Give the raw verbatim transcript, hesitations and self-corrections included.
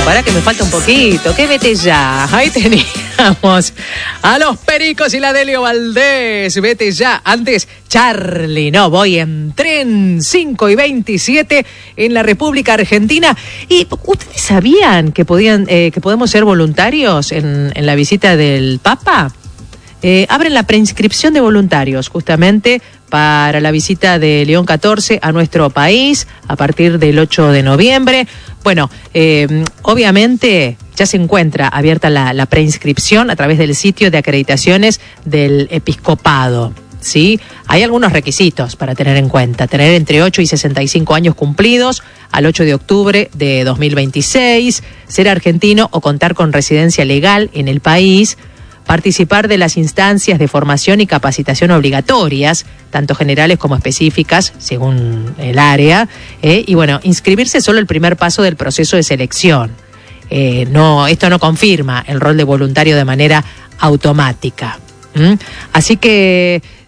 Pará que me falta un poquito. ¿Qué vete ya? Ahí teníamos a los Pericos y la Delio Valdés. Vete ya. Antes, Charly, no voy en tren. cinco y veintisiete en la República Argentina. ¿Y ustedes sabían que podían, eh, que podemos ser voluntarios en, en la visita del Papa? Eh, abren la preinscripción de voluntarios justamente para la visita de León catorce a nuestro país a partir del ocho de noviembre. Bueno, eh, obviamente ya se encuentra abierta la, la preinscripción a través del sitio de acreditaciones del Episcopado. ¿Sí? Hay algunos requisitos para tener en cuenta: tener entre ocho y sesenta y cinco años cumplidos al ocho de octubre de dos mil veintiséis, ser argentino o contar con residencia legal en el país, participar de las instancias de formación y capacitación obligatorias, tanto generales como específicas, según el área, eh, y bueno, inscribirse es solo el primer paso del proceso de selección. Eh, no, esto no confirma el rol de voluntario de manera automática. ¿Mm? Así que